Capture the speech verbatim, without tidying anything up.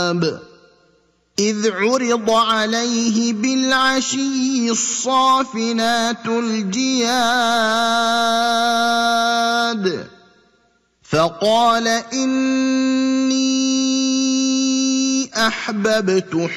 الْأَلْبَابِ إِذْ عُرِضَ عَلَيْهِ بِالْعَشِيِّ الصَّافِنَاتُ الْجِيَادُ فَقَالَ إِنِّي أَحْبَبْتُ